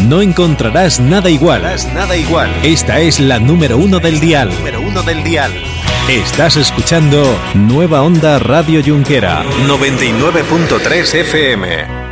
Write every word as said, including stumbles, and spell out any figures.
No encontrarás nada igual. Nada igual. Esta es la número uno del dial. Número uno del dial. Estás escuchando Nueva Onda Radio Junquera noventa y nueve punto tres F M.